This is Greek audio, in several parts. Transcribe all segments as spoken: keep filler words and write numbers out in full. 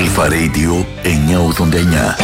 Αλφα Radio εννιακόσια ογδόντα εννιά.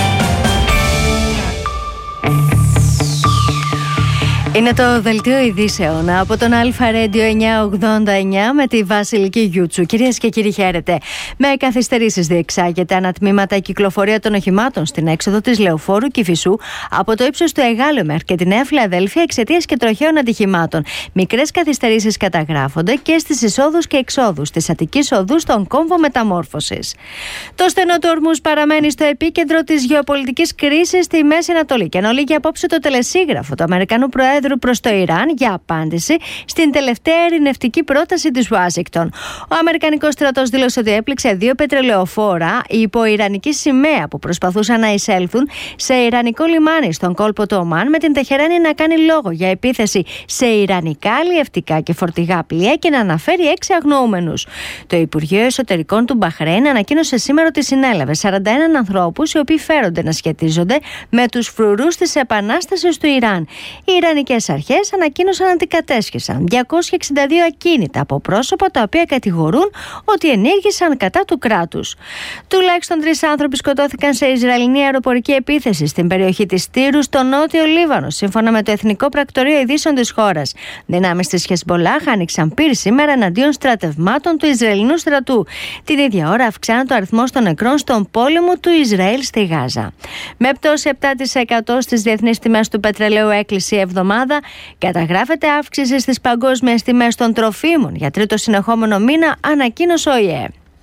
Είναι το δελτίο ειδήσεων από τον Αλφα Radio εννιακόσια ογδόντα εννιά με τη Βασιλική Γιούτσου. Κυρίες και κύριοι, χαίρετε. Με καθυστερήσεις διεξάγεται ανατμήματα η κυκλοφορία των οχημάτων στην έξοδο της Λεωφόρου Κηφισού από το ύψος του Εγάλεου μέχρι και τη Νέα Φιλαδέλφια εξαιτίας και τροχαίων ατυχημάτων. Μικρές καθυστερήσεις καταγράφονται και στις εισόδους και εξόδους της Αττικής Οδού στον κόμβο μεταμόρφωσης. Το στενό του Ορμούζ παραμένει στο επίκεντρο της γεωπολιτικής κρίσης στη Μέση Ανατολή και ενώ λήγει απόψε το τελεσίγραφο του Αμερικανού Προέδρου προς το Ιράν για απάντηση στην τελευταία ειρηνευτική πρόταση της Ουάσιγκτον. Ο Αμερικανικός στρατός δήλωσε ότι έπληξε δύο πετρελαιοφόρα υπό ιρανική σημαία που προσπαθούσαν να εισέλθουν σε ιρανικό λιμάνι στον κόλπο του Ομάν, με την Τεχεράνη να κάνει λόγο για επίθεση σε ιρανικά αλλιευτικά και φορτηγά πλοία και να αναφέρει έξι αγνοούμενους. Το Υπουργείο Εσωτερικών του Μπαχρέιν ανακοίνωσε σήμερα ότι συνέλαβε σαράντα ένα ανθρώπους οι οποίοι φέρονται να σχετίζονται με τους φρουρούς της επανάστασης του Ιράν. Οι ιρανικές αρχές ανακοίνωσαν ότι κατέσχεσαν διακόσια εξήντα δύο ακίνητα από πρόσωπα τα οποία κατηγορούν ότι ενήργησαν κατά του κράτους. Τουλάχιστον τρεις άνθρωποι σκοτώθηκαν σε Ισραηλινή αεροπορική επίθεση στην περιοχή της Τύρου στο νότιο Λίβανο, σύμφωνα με το Εθνικό Πρακτορείο Ειδήσεων της χώρας. Δυνάμεις της Χεσμπολάχ άνοιξαν πυρ σήμερα εναντίον στρατευμάτων του Ισραηλινού στρατού. Την ίδια ώρα αυξάνεται ο αριθμός των νεκρών στον πόλεμο του Ισραήλ στη Γάζα. Με πτώση επτά τοις εκατό στις διεθνείς τιμές του πετρελαίου έκλεισε η εβδομάδα, καταγράφεται αύξηση στις παγκόσμιες τιμές των τροφίμων για τρίτο συνεχόμενο μήνα, ανακοίνωσε ο ΙΕ.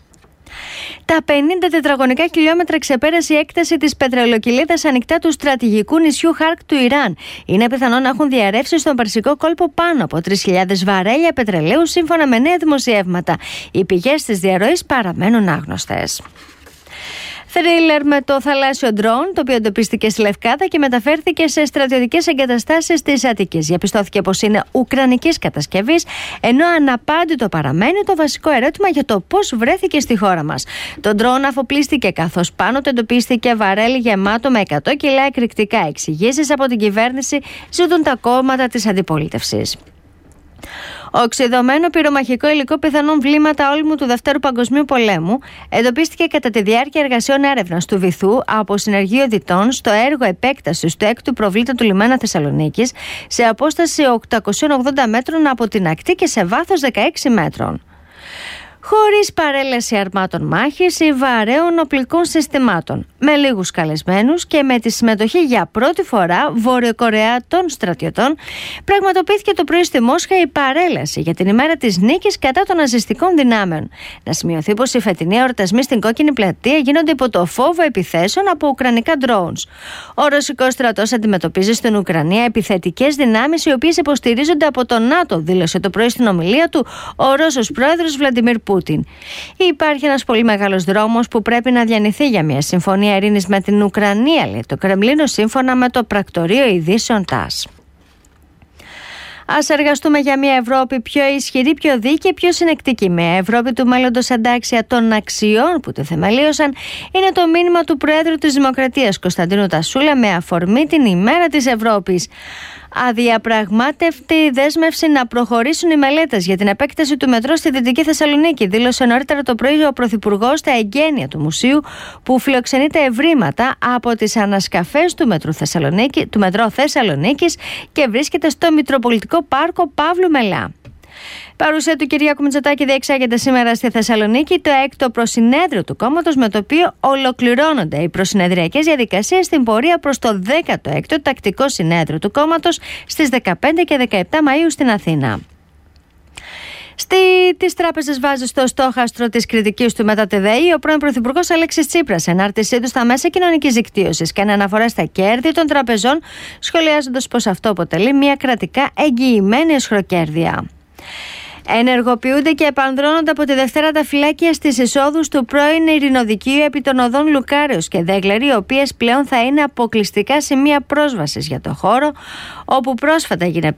Τα πενήντα τετραγωνικά χιλιόμετρα ξεπέρασε η έκταση της πετρελοκυλίδας ανοιχτά του στρατηγικού νησιού Χαρκ του Ιράν. Είναι πιθανό να έχουν διαρρεύσει στον Περσικό κόλπο πάνω από τρεις χιλιάδες βαρέλια πετρελαίου, σύμφωνα με νέα δημοσιεύματα. Οι πηγές της διαρροής παραμένουν άγνωστες. Θρίλερ με το θαλάσσιο ντρόουν, το οποίο εντοπίστηκε στη Λευκάδα και μεταφέρθηκε σε στρατιωτικές εγκαταστάσεις της Αττικής. Διαπιστώθηκε πως είναι ουκρανικής κατασκευής, ενώ αναπάντητο παραμένει το βασικό ερώτημα για το πώς βρέθηκε στη χώρα μας. Το ντρόουν αφοπλίστηκε καθώς πάνω του εντοπίστηκε βαρέλι γεμάτο με εκατό κιλά εκρηκτικά. Εξηγήσεις από την κυβέρνηση ζητούν τα κόμματα της αντιπολίτευσης. Οξυδωμένο πυρομαχικό υλικό πιθανόν βλήματα όλμου του Δευτέρου Παγκοσμίου Πολέμου εντοπίστηκε κατά τη διάρκεια εργασιών έρευνας του βυθού από συνεργείο διτών στο έργο επέκτασης του έκτου προβλήτα του λιμένα Θεσσαλονίκης σε απόσταση οκτακόσια ογδόντα μέτρων από την ακτή και σε βάθος δεκαέξι μέτρων. Χωρίς παρέλαση αρμάτων μάχης ή βαρέων οπλικών συστημάτων, με λίγους καλεσμένους και με τη συμμετοχή για πρώτη φορά βορειοκορεατών στρατιωτών, πραγματοποιήθηκε το πρωί στη Μόσχα η παρέλαση για την ημέρα της νίκης κατά των ναζιστικών δυνάμεων. Να σημειωθεί πως οι φετινοί εορτασμοί στην Κόκκινη Πλατεία γίνονται υπό το φόβο επιθέσεων από ουκρανικά drones. Ο ρωσικός στρατός αντιμετωπίζει στην Ουκρανία επιθετικές δυνάμεις οι οποίες υποστηρίζονται από το ΝΑΤΟ, δήλωσε το πρωί στην ομιλία του ο Ρώσος πρόεδρος Βλαντιμίρ Πούτιν. Υπάρχει ένας πολύ μεγάλος δρόμος που πρέπει να διανυθεί για μια συμφωνία ειρήνης με την Ουκρανία, λέει το Κρεμλίνο, σύμφωνα με το πρακτορείο ειδήσεων ΤΑΣ. Ας εργαστούμε για μια Ευρώπη πιο ισχυρή, πιο δίκαιη, πιο συνεκτική. Μια Ευρώπη του μέλλοντος αντάξια των αξιών που τη θεμελίωσαν, είναι το μήνυμα του Προέδρου της Δημοκρατίας Κωνσταντίνου Τασούλα με αφορμή την ημέρα της Ευρώπης. Αδιαπραγμάτευτη δέσμευση να προχωρήσουν οι μελέτες για την επέκταση του μετρό στη Δυτική Θεσσαλονίκη, δήλωσε νωρίτερα το πρωί ο Πρωθυπουργός στα εγγένεια του μουσείου που φιλοξενείται ευρήματα από τις ανασκαφές του, Θεσσαλονίκη, του μετρό Θεσσαλονίκης και βρίσκεται στο Μητροπολιτικό Πάρκο Παύλου Μελά. Παρουσία του Κυριάκου Μητσοτάκη διεξάγεται σήμερα στη Θεσσαλονίκη το έκτο προσυνέδριο του κόμματος, με το οποίο ολοκληρώνονται οι προσυνεδριακές διαδικασίες στην πορεία προς το δέκατο έκτο τακτικό συνέδριο του κόμματος στις δεκαπέντε και δεκαεπτά Μαΐου στην Αθήνα. Στη, τις τράπεζες βάζει στο στόχαστρο της κριτικής του μετά τη ΔΕΗ ο πρώην Πρωθυπουργός Αλέξης Τσίπρας, ενάρτησή του στα μέσα κοινωνικής δικτύωσης και αναφορά στα κέρδη των τραπεζών, σχολιάζοντας πως αυτό αποτελεί μια κρατικά εγγυημένη αισχροκέρδεια. Ενεργοποιούνται και επανδρώνονται από τη Δευτέρα τα φυλάκια στις εισόδους του πρώην ειρηνοδικείου επί των οδών Λουκάριος και Δέγλερη, οι οποίες πλέον θα είναι αποκλειστικά σημεία πρόσβασης για το χώρο, όπου πρόσφατα έγινε